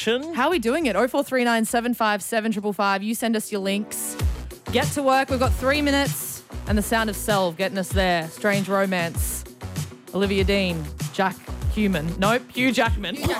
production. How are we doing it? 0439 757 555. You send us your links. Get to work. We've got 3 minutes. And The Sound of Self getting us there. Strange Romance. Olivia Dean. Jack Human. Nope, Hugh Jackman.